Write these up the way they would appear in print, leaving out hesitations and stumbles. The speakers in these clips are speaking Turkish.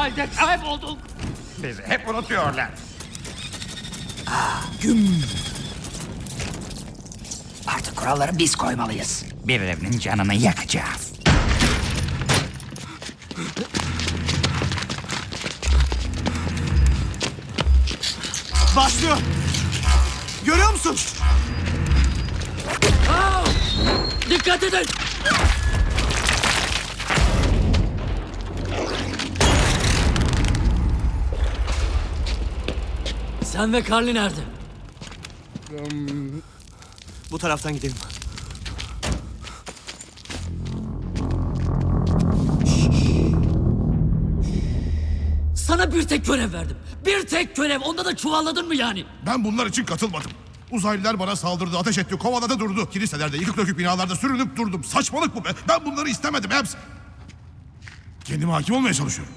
halde kaybolduk. Bizi hep unutuyorlar. Artık kuralları biz koymalıyız. Birilerinin canını yakacağız. Başlıyor. Görüyor musun? Dikkat edin. Sen ve Carly nerede? Bu taraftan gidelim. Sana bir tek görev verdim. Bir tek görev. Onda da çuvalladın mı yani? Ben bunlar için katılmadım. Uzaylılar bana saldırdı, ateş etti, kovaladı durdu. Kiliselerde, yıkık dökük binalarda sürünüp durdum. Saçmalık bu be. Ben bunları istemedim hepsi. Kendime hakim olmaya çalışıyorum.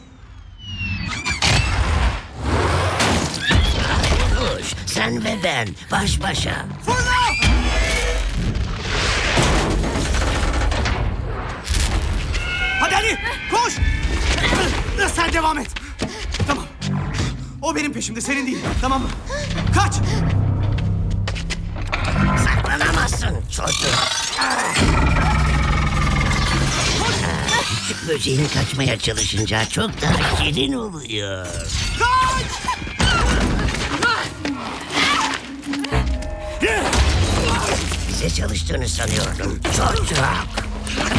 Konuş. Sen ve ben baş başa. Hadi Ali koş. Sen devam et. Tamam. O benim peşimde, senin değil. Tamam mı? Kaç. Saklanamazsın çocuk. Küçük böceğin kaçmaya çalışınca çok daha şirin oluyor. Bize çalıştığını sanıyordum çocuk.